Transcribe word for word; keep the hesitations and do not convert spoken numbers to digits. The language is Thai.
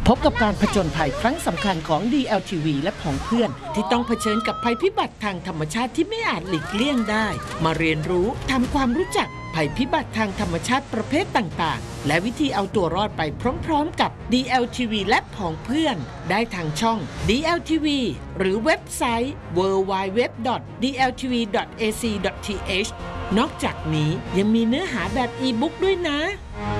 พบกับการผจญภัยครั้งสำคัญของ ดี แอล ที วี และผองเพื่อนที่ต้องเผชิญกับภัยพิบัติทางธรรมชาติที่ไม่อาจหลีกเลี่ยงได้มาเรียนรู้ทำความรู้จักภัยพิบัติทางธรรมชาติประเภทต่างๆและวิธีเอาตัวรอดไปพร้อมๆกับ ดี แอล ที วี และผองเพื่อนได้ทางช่อง ดี แอล ที วี หรือเว็บไซต์ ดับเบิลยู ดับเบิลยู ดับเบิลยู ดอท ดี แอล ที วี ดอท เอ ซี ดอท ที เอช นอกจากนี้ยังมีเนื้อหาแบบอีบุ๊กด้วยนะ